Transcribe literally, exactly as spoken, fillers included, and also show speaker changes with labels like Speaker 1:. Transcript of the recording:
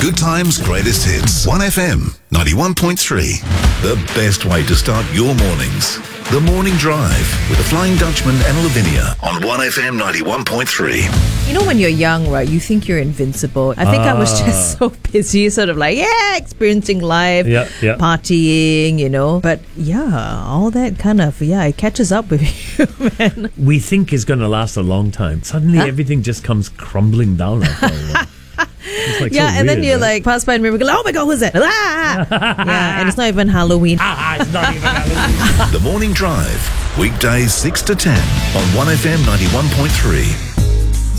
Speaker 1: Good times, greatest hits. one F M ninety-one point three. The best way to start your mornings. The Morning Drive with the Flying Dutchman and Lavinia on one F M ninety-one point three.
Speaker 2: You know, when you're young, right, you think you're invincible. I think ah. I was just so busy, sort of like, yeah, experiencing life,
Speaker 3: yeah, yeah.
Speaker 2: partying, you know. But yeah, all that kind of, yeah, it catches up with you, man.
Speaker 3: We think it's going to last a long time. Suddenly huh? everything just comes crumbling down after a while. Like
Speaker 2: yeah,
Speaker 3: so
Speaker 2: and
Speaker 3: weird,
Speaker 2: then you're
Speaker 3: right?
Speaker 2: like, pass by and we go, oh my God, who's that? Ah! Yeah, and it's not even Halloween.
Speaker 3: Ah, it's not even Halloween.
Speaker 1: The Morning Drive, weekdays six to ten on one F M ninety-one point three.